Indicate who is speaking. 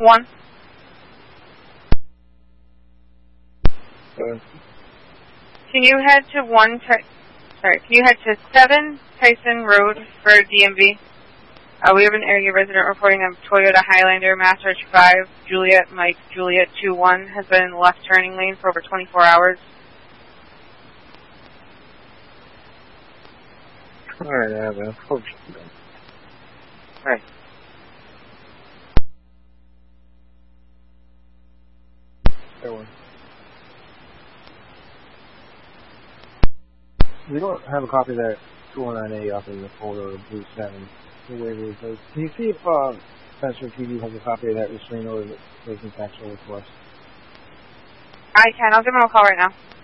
Speaker 1: 1. Can you head to can you head to 7 Tyson Road for DMV? We have an area resident reporting a Toyota Highlander Master 5 Juliet Mike Juliet 21 has been in the left turning lane for over 24 hours.
Speaker 2: Alright, I have an approach.
Speaker 1: Right.
Speaker 2: That one. We don't have a copy of that 209A off of the folder of Blue 7. The waiver is those. Can you see if Spencer TV has a copy of that restraint order that they can fax over to us?
Speaker 1: I can. I'll give him a call right now.